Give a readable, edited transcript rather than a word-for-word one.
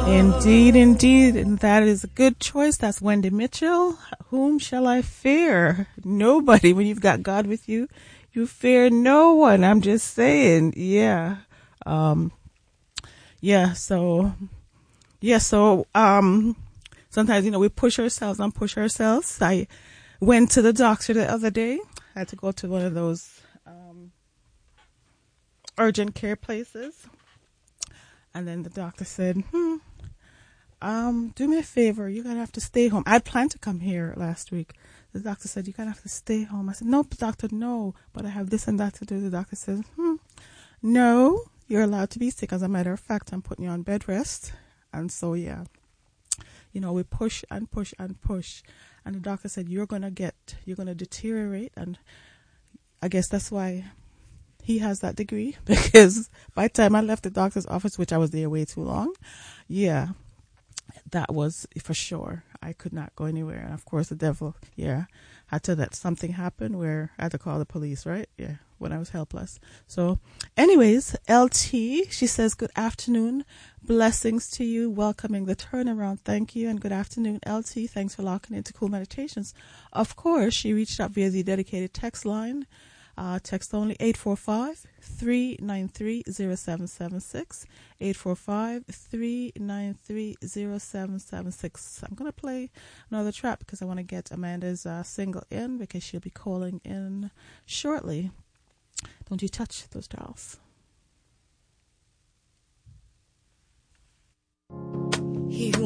Indeed, indeed. And that is a good choice. That's Wendy Mitchell. Whom shall I fear? Nobody. When you've got God with you, you fear no one. I'm just saying. Yeah. Um, yeah. Sometimes, we push ourselves and push ourselves. I went to the doctor the other day. I had to go to one of those, urgent care places. And then the doctor said, do me a favor. You're going to have to stay home. I'd planned to come here last week. The doctor said, you're going to have to stay home. I said, no, doctor, no. But I have this and that to do. The doctor says, no, you're allowed to be sick. As a matter of fact, I'm putting you on bed rest. And so, yeah, we push and push and push. And the doctor said, you're going to deteriorate. And I guess that's why he has that degree. Because by the time I left the doctor's office, which I was there way too long, yeah, that was for sure. I could not go anywhere. And of course, the devil, had to let something happen where I had to call the police, right? Yeah, when I was helpless. So anyways, LT, she says, good afternoon. Blessings to you. Welcoming the turnaround. Thank you. And good afternoon, LT. Thanks for locking into Cool Meditations. Of course, she reached out via the dedicated text line. Text only 845-393-0776. 845-393-0776. I'm going to play another track because I want to get Amanda's single in because she'll be calling in shortly. Don't you touch those dials. He who